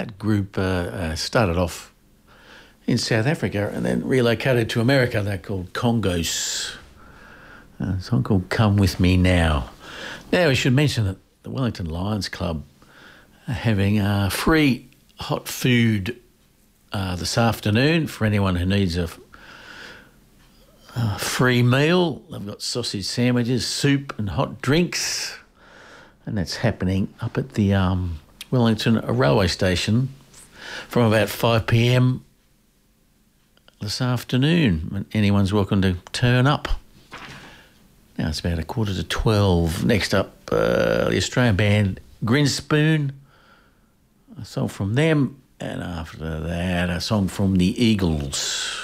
that group started off in South Africa and then relocated to America. They're called Congos. A song called Come With Me Now. Now, we should mention that the Wellington Lions Club are having free hot food this afternoon for anyone who needs a free meal. They've got sausage sandwiches, soup and hot drinks, and that's happening up at the Wellington railway station from about 5 p.m. this afternoon. Anyone's welcome to turn up. Now it's about 11:45. Next up, the Australian band Grinspoon, a song from them, and after that, a song from the Eagles.